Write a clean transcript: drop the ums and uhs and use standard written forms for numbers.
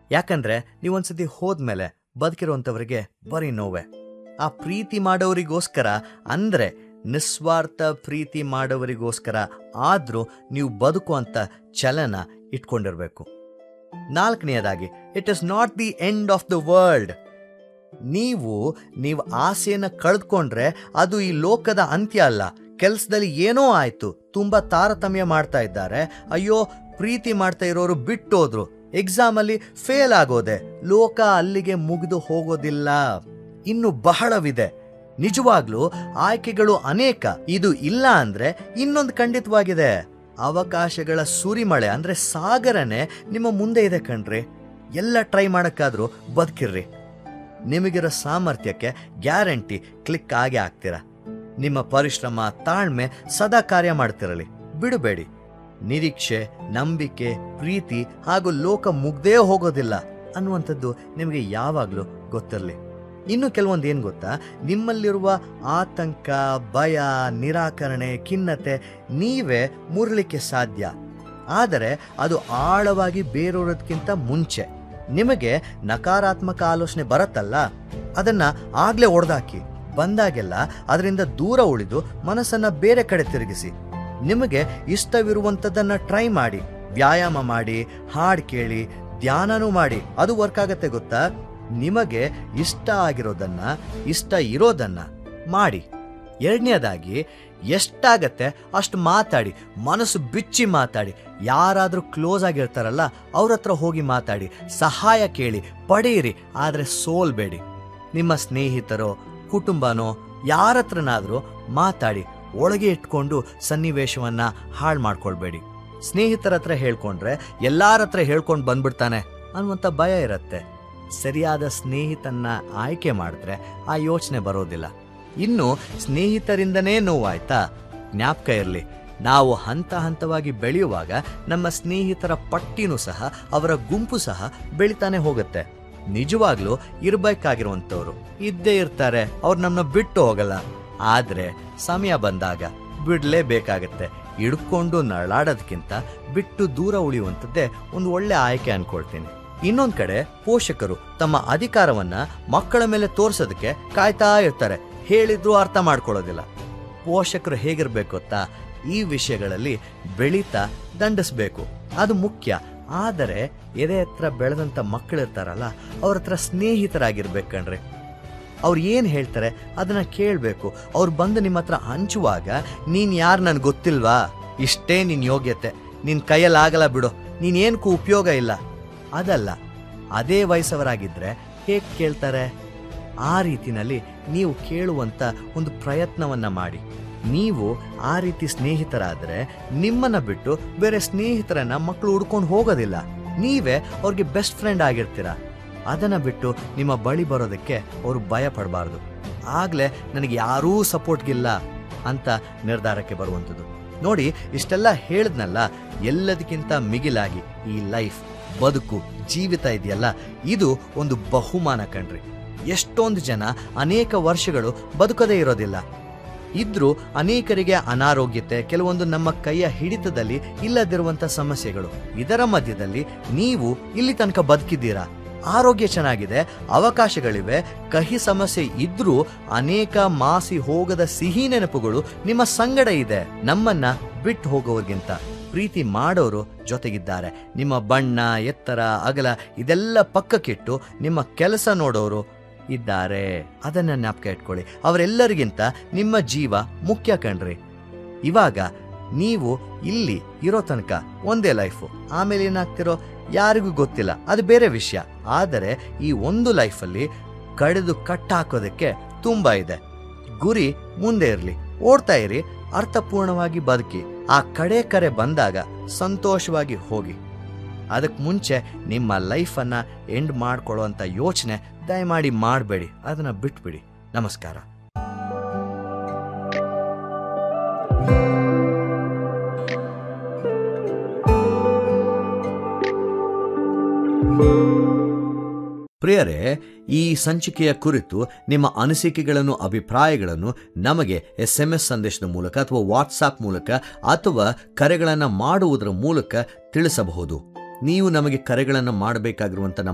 ಯಾಕಂದ್ರೆ ನೀವೊಂದ್ಸತಿ ಹೋದ್ಮೇಲೆ ಬದುಕಿರುವಂಥವ್ರಿಗೆ ಬರೀ ನೋವೆ. ಆ ಪ್ರೀತಿ ಮಾಡೋರಿಗೋಸ್ಕರ ಅಂದ್ರೆ ನಿಸ್ವಾರ್ಥ ಪ್ರೀತಿ ಮಾಡೋವರಿಗೋಸ್ಕರ ಆದ್ರೂ ನೀವು ಬದುಕುವಂತ ಛಲನ ಇಟ್ಕೊಂಡಿರ್ಬೇಕು. 4ನೇದಾಗಿ, it is not the end of the world. ನೀವು ಆಸೆಯನ್ನು ಕಳೆದುಕೊಂಡ್ರೆ ಅದು ಈ ಲೋಕದ ಅಂತ್ಯ ಅಲ್ಲ. ಕೆಲಸದಲ್ಲಿ ಏನೋ ಆಯ್ತು, ತುಂಬಾ ತಾರತಮ್ಯ ಮಾಡ್ತಾ ಇದ್ದಾರೆ, ಅಯ್ಯೋ ಪ್ರೀತಿ ಮಾಡ್ತಾ ಇರೋರು ಬಿಟ್ಟೋದ್ರು, ಎಕ್ಸಾಮ್ ಅಲ್ಲಿ ಫೇಲ್ ಆಗೋದೆ, ಲೋಕ ಅಲ್ಲಿಗೆ ಮುಗಿದು ಹೋಗೋದಿಲ್ಲ. ಇನ್ನು ಬಹಳವಿದೆ. ನಿಜವಾಗ್ಲೂ ಆಯ್ಕೆಗಳು ಅನೇಕ. ಇದು ಇಲ್ಲ ಅಂದ್ರೆ ಇನ್ನೊಂದು ಖಂಡಿತವಾಗಿದೆ. ಅವಕಾಶಗಳ ಸುರಿಮಳೆ ಅಂದ್ರೆ ಸಾಗರನೇ ನಿಮ್ಮ ಮುಂದೆ ಇದೆ ಕಣ್ರಿ. ಎಲ್ಲ ಟ್ರೈ ಮಾಡಕ್ಕಾದ್ರೂ ಬದುಕಿರ್ರಿ. ನಿಮಗಿರೋ ಸಾಮರ್ಥ್ಯಕ್ಕೆ ಗ್ಯಾರಂಟಿ ಕ್ಲಿಕ್ ಆಗೇ ಆಗ್ತೀರ. ನಿಮ್ಮ ಪರಿಶ್ರಮ, ತಾಳ್ಮೆ ಸದಾ ಕಾರ್ಯ ಮಾಡ್ತಿರಲಿ. ಬಿಡಬೇಡಿ. ನಿರೀಕ್ಷೆ, ನಂಬಿಕೆ, ಪ್ರೀತಿ ಹಾಗೂ ಲೋಕ ಮುಗ್ದೇ ಹೋಗೋದಿಲ್ಲ ಅನ್ನುವಂಥದ್ದು ನಿಮಗೆ ಯಾವಾಗಲೂ ಗೊತ್ತಿರಲಿ. ಇನ್ನು ಕೆಲವೊಂದು ಏನು ಗೊತ್ತಾ, ನಿಮ್ಮಲ್ಲಿರುವ ಆತಂಕ, ಭಯ, ನಿರಾಕರಣೆ, ಖಿನ್ನತೆ ನೀವೇ ಮುರಲಿಕ್ಕೆ ಸಾಧ್ಯ. ಆದರೆ ಅದು ಆಳವಾಗಿ ಬೇರೋದಕ್ಕಿಂತ ಮುಂಚೆ ನಿಮಗೆ ನಕಾರಾತ್ಮಕ ಆಲೋಚನೆ ಬರುತ್ತಲ್ಲ, ಅದನ್ನ ಆಗ್ಲೇ ಒಡೆದಾಕಿ. ಬಂದಾಗೆಲ್ಲ ಅದರಿಂದ ದೂರ ಉಳಿದು ಮನಸ್ಸನ್ನ ಬೇರೆ ಕಡೆ ತಿರುಗಿಸಿ. ನಿಮಗೆ ಇಷ್ಟವಿರುವಂಥದ್ದನ್ನ ಟ್ರೈ ಮಾಡಿ. ವ್ಯಾಯಾಮ ಮಾಡಿ, ಹಾಡು ಕೇಳಿ, ಧ್ಯಾನನೂ ಮಾಡಿ. ಅದು ವರ್ಕ್ ಆಗತ್ತೆ ಗೊತ್ತಾ. ನಿಮಗೆ ಇಷ್ಟ ಆಗಿರೋದನ್ನ, ಇಷ್ಟ ಇರೋದನ್ನ ಮಾಡಿ. 2ನೇದಾಗಿ, ಎಷ್ಟಾಗತ್ತೆ ಅಷ್ಟು ಮಾತಾಡಿ. ಮನಸ್ಸು ಬಿಚ್ಚಿ ಮಾತಾಡಿ. ಯಾರಾದ್ರೂ ಕ್ಲೋಸ್ ಆಗಿರ್ತಾರಲ್ಲ ಅವ್ರ ಹತ್ರ ಹೋಗಿ ಮಾತಾಡಿ. ಸಹಾಯ ಕೇಳಿ, ಪಡೆಯಿರಿ. ಆದ್ರೆ ಸೋಲ್ಬೇಡಿ. ನಿಮ್ಮ ಸ್ನೇಹಿತರೋ ಕುಟುಂಬನೋ ಯಾರ ಹತ್ರನಾದ್ರೂ ಮಾತಾಡಿ. ಒಳಗೆ ಇಟ್ಕೊಂಡು ಸನ್ನಿವೇಶವನ್ನ ಹಾಳು ಮಾಡ್ಕೊಳ್ಬೇಡಿ. ಸ್ನೇಹಿತರ ಹತ್ರ ಹೇಳ್ಕೊಂಡ್ರೆ ಎಲ್ಲಾರ ಹತ್ರ ಹೇಳ್ಕೊಂಡು ಬಂದ್ಬಿಡ್ತಾನೆ ಅನ್ನುವಂಥ ಭಯ ಇರತ್ತೆ. ಸರಿಯಾದ ಸ್ನೇಹಿತನ್ನ ಆಯ್ಕೆ ಮಾಡಿದ್ರೆ ಆ ಯೋಚನೆ ಬರೋದಿಲ್ಲ. ಇನ್ನು ಸ್ನೇಹಿತರಿಂದನೇ ನೋವಾಯ್ತಾ, ಜ್ಞಾಪಕ ಇರಲಿ, ನಾವು ಹಂತ ಹಂತವಾಗಿ ಬೆಳೆಯುವಾಗ ನಮ್ಮ ಸ್ನೇಹಿತರ ಪಟ್ಟಿನೂ ಸಹ, ಅವರ ಗುಂಪು ಸಹ ಬೆಳಿತಾನೆ ಹೋಗುತ್ತೆ. ನಿಜವಾಗ್ಲೂ ಇರ್ಬೇಕಾಗಿರುವಂಥವ್ರು ಇದ್ದೇ ಇರ್ತಾರೆ. ಅವ್ರು ನಮ್ಮನ್ನ ಬಿಟ್ಟು ಹೋಗಲ್ಲ. ಆದ್ರೆ ಸಮಯ ಬಂದಾಗ ಬಿಡ್ಲೇಬೇಕಾಗತ್ತೆ. ಹಿಡ್ಕೊಂಡು ನರಳಾಡೋದಕ್ಕಿಂತ ಬಿಟ್ಟು ದೂರ ಉಳಿಯುವಂಥದ್ದೇ ಒಂದು ಒಳ್ಳೆ ಆಯ್ಕೆ ಅನ್ಕೊಳ್ತೀನಿ. ಇನ್ನೊಂದ್ ಕಡೆ ಪೋಷಕರು ತಮ್ಮ ಅಧಿಕಾರವನ್ನ ಮಕ್ಕಳ ಮೇಲೆ ತೋರ್ಸೋದಕ್ಕೆ ಕಾಯ್ತಾ ಇರ್ತಾರೆ. ಹೇಳಿದ್ರು ಅರ್ಥ ಮಾಡ್ಕೊಳ್ಳೋದಿಲ್ಲ. ಪೋಷಕರು ಹೇಗಿರ್ಬೇಕು ಗೊತ್ತಾ, ಈ ವಿಷಯಗಳಲ್ಲಿ ಬೆಳೀತಾ ದಂಡಿಸ್ಬೇಕು, ಅದು ಮುಖ್ಯ. ಆದರೆ ಎದೆ ಹತ್ರ ಬೆಳೆದಂಥ ಮಕ್ಕಳಿರ್ತಾರಲ್ಲ, ಅವ್ರ ಹತ್ರ ಸ್ನೇಹಿತರಾಗಿರ್ಬೇಕು ಕಣ್ರಿ. ಅವ್ರು ಏನು ಹೇಳ್ತಾರೆ ಅದನ್ನ ಕೇಳಬೇಕು. ಅವ್ರು ಬಂದು ನಿಮ್ಮ ಹತ್ರ ಹಂಚುವಾಗ, ನೀನ್ ಯಾರು ನನ್ಗೆ ಗೊತ್ತಿಲ್ವಾ, ಇಷ್ಟೇ ನಿನ್ ಯೋಗ್ಯತೆ, ನಿನ್ ಕೈಯಲ್ಲಿ ಆಗಲ್ಲ ಬಿಡು, ನೀನೇನಕ್ಕೂ ಉಪಯೋಗ ಇಲ್ಲ, ಅದಲ್ಲ. ಅದೇ ವಯಸ್ಸವರಾಗಿದ್ರೆ ಹೇಗೆ ಕೇಳ್ತಾರೆ? ಆ ರೀತಿನಲ್ಲಿ ನೀವು ಕೇಳುವಂತ ಒಂದು ಪ್ರಯತ್ನವನ್ನ ಮಾಡಿ. ನೀವು ಆ ರೀತಿ ಸ್ನೇಹಿತರಾದ್ರೆ ನಿಮ್ಮನ್ನ ಬಿಟ್ಟು ಬೇರೆ ಸ್ನೇಹಿತರನ್ನ ಮಕ್ಕಳು ಹುಡ್ಕೊಂಡು ಹೋಗೋದಿಲ್ಲ. ನೀವೇ ಅವ್ರಿಗೆ ಬೆಸ್ಟ್ ಫ್ರೆಂಡ್ ಆಗಿರ್ತೀರ. ಅದನ್ನ ಬಿಟ್ಟು ನಿಮ್ಮ ಬಳಿ ಬರೋದಕ್ಕೆ ಅವರು ಭಯ ಪಡಬಾರ್ದು. ಆಗ್ಲೇ ನನಗೆ ಯಾರೂ ಸಪೋರ್ಟ್ಗಿಲ್ಲ ಅಂತ ನಿರ್ಧಾರಕ್ಕೆ ಬರುವಂಥದ್ದು. ನೋಡಿ, ಇಷ್ಟೆಲ್ಲ ಹೇಳಿದ್ನಲ್ಲ, ಎಲ್ಲದಕ್ಕಿಂತ ಮಿಗಿಲಾಗಿ ಈ ಲೈಫ್, ಬದುಕು, ಜೀವಿತ ಇದೆಯಲ್ಲ, ಇದು ಒಂದು ಬಹುಮಾನ ಕಣ್ರಿ. ಎಷ್ಟೊಂದು ಜನ ಅನೇಕ ವರ್ಷಗಳು ಬದುಕದೇ ಇರೋದಿಲ್ಲ. ಇದ್ರೂ ಅನೇಕರಿಗೆ ಅನಾರೋಗ್ಯತೆ, ಕೆಲವೊಂದು ನಮ್ಮ ಕೈಯ ಹಿಡಿತದಲ್ಲಿ ಇಲ್ಲದಿರುವಂತ ಸಮಸ್ಯೆಗಳು. ಇದರ ಮಧ್ಯದಲ್ಲಿ ನೀವು ಇಲ್ಲಿ ತನಕ ಬದುಕಿದ್ದೀರಾ, ಆರೋಗ್ಯ ಚೆನ್ನಾಗಿದೆ, ಅವಕಾಶಗಳಿವೆ, ಕಹಿ ಸಮಸ್ಯೆ ಇದ್ರೂ ಅನೇಕ ಮಾಸಿ ಹೋಗದ ಸಿಹಿ ನೆನಪುಗಳು ನಿಮ್ಮ ಸಂಗಡ ಇದೆ. ನಮ್ಮನ್ನ ಬಿಟ್ಟು ಹೋಗೋರ್ಗಿಂತ ಪ್ರೀತಿ ಮಾಡೋರು ಜೊತೆಗಿದ್ದಾರೆ. ನಿಮ್ಮ ಬಣ್ಣ, ಎತ್ತರ, ಅಗಲ ಇದೆಲ್ಲ ಪಕ್ಕಕ್ಕಿಟ್ಟು ನಿಮ್ಮ ಕೆಲಸ ನೋಡೋರು ಇದ್ದಾರೆ. ಅದನ್ನ ಜ್ಞಾಪಕ ಇಟ್ಕೊಳ್ಳಿ. ಅವರೆಲ್ಲರಿಗಿಂತ ನಿಮ್ಮ ಜೀವ ಮುಖ್ಯ ಕಣ್ರಿ. ಇವಾಗ ನೀವು ಇಲ್ಲಿ ಇರೋ ತನಕ ಒಂದೇ ಲೈಫು, ಆಮೇಲೆ ಏನಾಗ್ತಿರೋ ಯಾರಿಗೂ ಗೊತ್ತಿಲ್ಲ, ಅದು ಬೇರೆ ವಿಷಯ. ಆದರೆ ಈ ಒಂದು ಲೈಫಲ್ಲಿ ಕಡಿದು ಕಟ್ಟಾಕೋದಕ್ಕೆ ತುಂಬಾ ಇದೆ. ಗುರಿ ಮುಂದೆ ಇರಲಿ, ಓಡ್ತಾ ಇರಿ, ಅರ್ಥಪೂರ್ಣವಾಗಿ ಬದುಕಿ. ಆ ಕಡೆ ಬಂದಾಗ ಸಂತೋಷವಾಗಿ ಹೋಗಿ. ಅದಕ್ಕೆ ಮುಂಚೆ ನಿಮ್ಮ ಲೈಫನ್ನು ಎಂಡ್ ಮಾಡ್ಕೊಳ್ಳುವಂಥ ಯೋಚನೆ ದಯಮಾಡಿ ಮಾಡಬೇಡಿ. ಅದನ್ನ ಬಿಟ್ಬಿಡಿ. ನಮಸ್ಕಾರ. ಪ್ರಿಯರೇ, ಈ ಸಂಚಿಕೆಯ ಕುರಿತು ನಿಮ್ಮ ಅನಿಸಿಕೆಗಳನ್ನು, ಅಭಿಪ್ರಾಯಗಳನ್ನು ನಮಗೆ SMS ಸಂದೇಶದ ಮೂಲಕ ಅಥವಾ ವಾಟ್ಸಾಪ್ ಮೂಲಕ ಅಥವಾ ಕರೆಗಳನ್ನು ಮಾಡುವುದರ ಮೂಲಕ ತಿಳಿಸಬಹುದು. ನೀವು ನಮಗೆ ಕರೆಗಳನ್ನು ಮಾಡಬೇಕಾಗಿರುವಂಥ